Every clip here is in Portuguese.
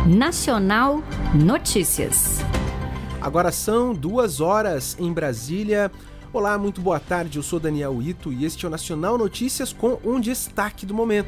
Nacional Notícias. Agora são 2h em Brasília. Olá, muito boa tarde, eu sou Daniel Ito e este é o Nacional Notícias com um destaque do momento.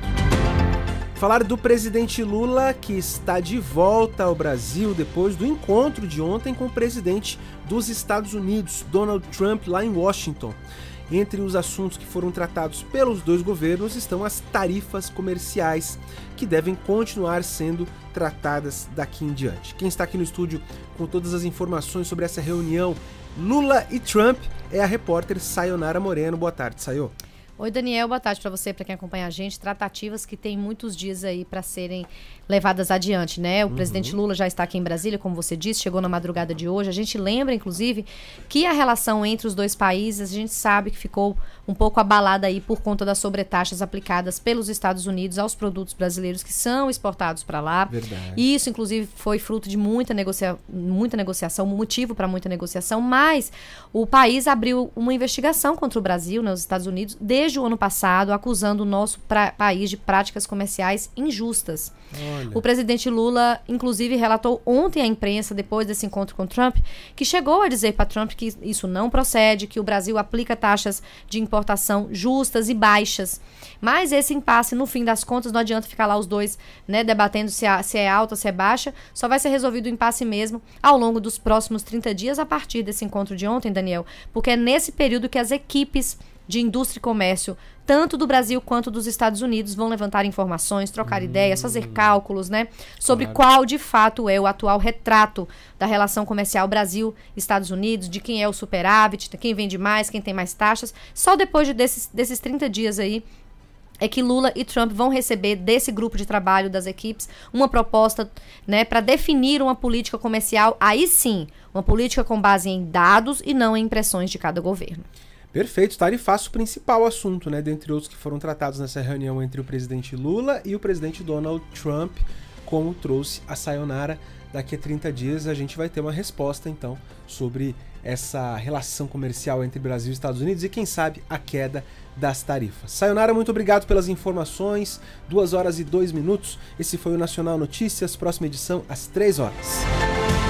Falar do presidente Lula, que está de volta ao Brasil depois do encontro de ontem com o presidente dos Estados Unidos, Donald Trump, lá em Washington. Entre os assuntos que foram tratados pelos dois governos estão as tarifas comerciais, que devem continuar sendo tratadas daqui em diante. Quem está aqui no estúdio com todas as informações sobre essa reunião Lula e Trump é a repórter Sayonara Moreno. Boa tarde, Sayo. Oi, Daniel, boa tarde para você, para quem acompanha a gente. Tratativas que tem muitos dias aí para serem levadas adiante, né? O presidente Lula já está aqui em Brasília, como você disse, chegou na madrugada de hoje. A gente lembra, inclusive, que a relação entre os dois países, a gente sabe que ficou um pouco abalada aí por conta das sobretaxas aplicadas pelos Estados Unidos aos produtos brasileiros que são exportados para lá. Verdade. E isso, inclusive, foi fruto de muita negociação, motivo para muita negociação, mas o país abriu uma investigação contra o Brasil, né, os Estados Unidos, desde o ano passado, acusando o nosso país de práticas comerciais injustas. Olha. O presidente Lula, inclusive, relatou ontem à imprensa, depois desse encontro com Trump, que chegou a dizer para Trump que isso não procede, que o Brasil aplica taxas de importação justas e baixas. Mas esse impasse, no fim das contas, não adianta ficar lá os dois, né, debatendo se é alta, se é baixa. Só vai ser resolvido o impasse mesmo ao longo dos próximos 30 dias, a partir desse encontro de ontem, Daniel, porque é nesse período que as equipes de indústria e comércio, tanto do Brasil quanto dos Estados Unidos, vão levantar informações, trocar ideias, fazer cálculos, né, sobre qual de fato é o atual retrato da relação comercial Brasil-Estados Unidos, de quem é o superávit, de quem vende mais, quem tem mais taxas. Só depois desses 30 dias aí é que Lula e Trump vão receber desse grupo de trabalho das equipes uma proposta, né, para definir uma política comercial, aí sim, uma política com base em dados e não em impressões de cada governo. Perfeito, tarifaço, o principal assunto, né, dentre outros que foram tratados nessa reunião entre o presidente Lula e o presidente Donald Trump, como trouxe a Sayonara. Daqui a 30 dias a gente vai ter uma resposta, então, sobre essa relação comercial entre Brasil e Estados Unidos e, quem sabe, a queda das tarifas. Sayonara, muito obrigado pelas informações. 2h02. Esse foi o Nacional Notícias, próxima edição às 3h.